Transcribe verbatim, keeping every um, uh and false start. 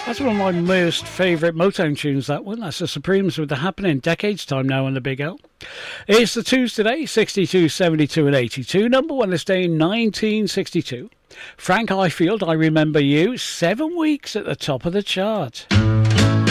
That's one of my most favourite Motown tunes, that one. That's the Supremes with The Happening. Decades time now on the Big L. It's the twos today, sixty-two, seventy-two and eighty-two. Number one this day, nineteen sixty-two. Frank Highfield, I Remember You. Seven weeks at the top of the chart.